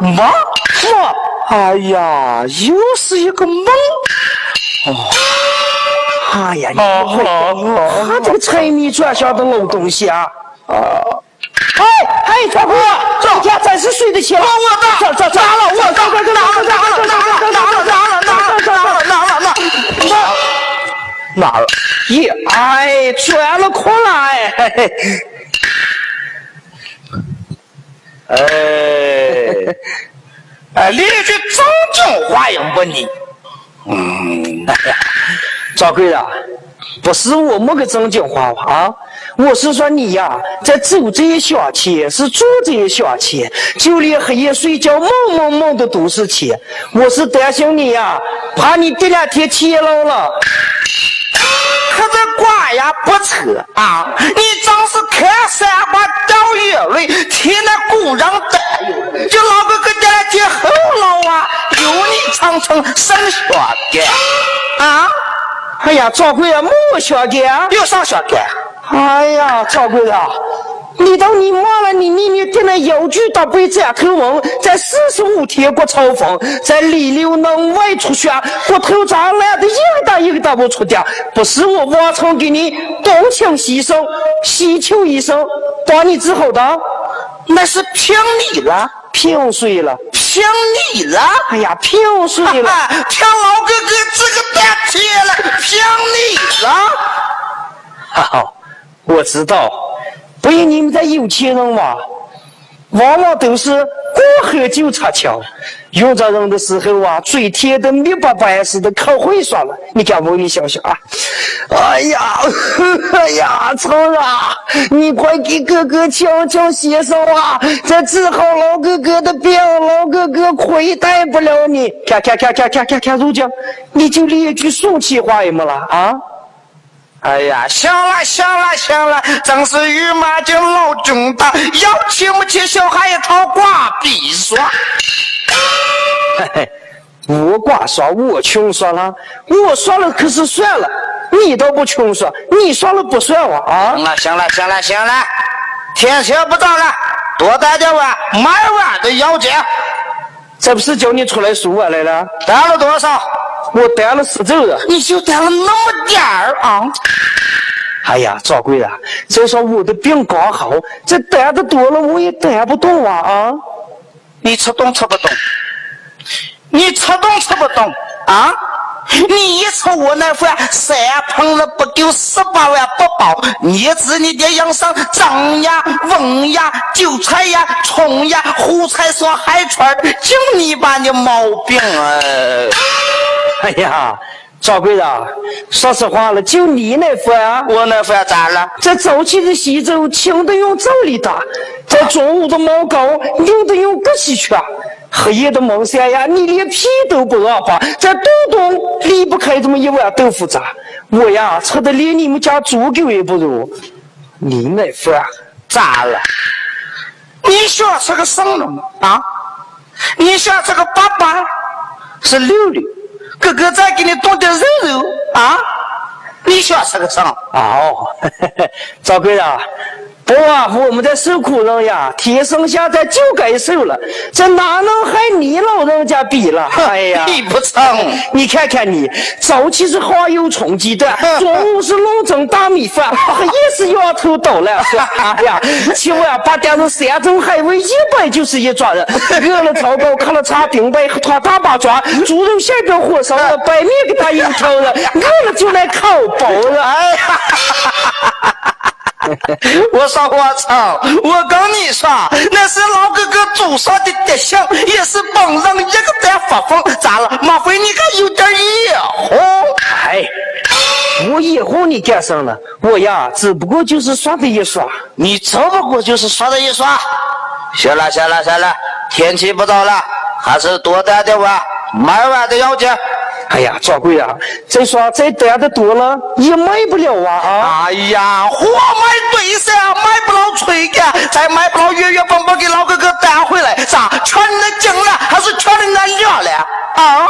梦？哎呀，又是一个梦。哎呀，你他这个财迷转向的老东西啊！哎，大哥，这家暂时睡得起了。这拿了，我拿了，耶！哎，转了空了， 你这正经话用不你？ 哎呀，赵贵的，不是我没个正经话啊，我是说你呀，在走这些小钱，是做这些小钱，就连黑夜睡觉梦的都是钱。我是担心你呀，怕你这2天钱漏了。 可这瓜呀不扯啊！你真是看3把钓鱼雷，天那鼓掌的，就老哥跟2天后老啊，有你长城生小干啊！ 哎呀，赵贵啊，没小干， 有啥小干？ 哎呀，赵贵啊，你当你忘了你跟那摇具搭配展头文，在45天过超风，在里流能外出血，过头长烂的一个大不出的，不是我往常给你动情牺牲，希求医生帮你治好的， 那是凭你了， 凭谁了？ 凭你了！ 哎呀，凭谁了？ 凭老哥哥这个大铁了，凭你了！ 哈哈，我知道。不因你们这有钱人嘛，往往都是过河就插枪，用着人的时候啊，嘴甜的密巴巴似的，可会说了。你看我，你想想啊，哎呀，成啊，你快给哥哥强写手啊，这治好老哥哥的病，老哥哥亏待不了你。看，如今你就连一句送气话也没了啊！ 哎呀，行了，真是与马就老中大，要气不气小孩一套挂笔刷。 嘿嘿，我挂刷，我穷刷了，我刷了可是算了，你倒不穷刷，你刷了不算我啊！ 行了，天气不早了，多带点碗，买碗的要紧。 这不是叫你出来数碗来了？ 带了多少？ 我带了10周了。 你就带了那么点儿啊？ 哎呀，赵贵了，再说我的病刚好，这带的多了我也带不动啊！ 你吃动吃不动？你吃动吃不动啊？你一吃我那饭3盆了不够18万不包，你知你的养生张呀、翁呀、韭菜呀、葱呀、胡菜说海串，就你把你毛病哎呀，赵贵的，说实话了，就你那饭， 我那饭咋了？ 这早期的西粥轻的用粥里打，这中午的毛膏用的用枸杞圈，黑夜的蒙山呀，你连皮都不让发，这东离不开这么一碗豆腐渣，我呀吃的连你们家猪狗也不如。你那饭咋了？你想是个什么啊？你想这个爸爸是六六，哥哥再给你炖点肉啊？你想是个什么？ 哦，赵贵啊，不啊，我们这受苦人呀，天生下来就该受了，这哪能和你老人家比了？哎呀， 比不成。 你看看你，早期是花油冲鸡蛋，中午是龙蒸大米饭，也是摇头倒了。哎呀，请问8点钟3种海味191抓人，饿了炒糕，喝了茶，冰白和团大把抓，猪肉馅饼火烧了，白面给他油条了，饿了就来烤包了。哎呀！ 我说我操！我跟你说，那是老哥哥祖上的德行，也是本人一个在发疯。咋了？莫非你还有点眼红？ 哎，我眼红你干什么了？我呀，只不过就是耍的一耍。 你只不过就是耍的一耍。行了，天气不早了，还是多带点碗，买碗的要紧。 哎呀，赵贵啊，再说再带的多了也卖不了啊！ 哎呀，货卖对噻，卖不了吹干，再卖不了月份不给老哥哥带回来，啥全能进了还是全能那量了啊？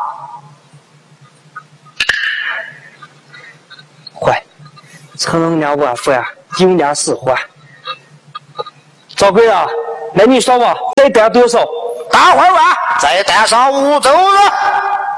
坏，成人家晚饭有年使唤。赵贵啊，那你说吧，再带多少？ 大会儿啊，再带上5周子。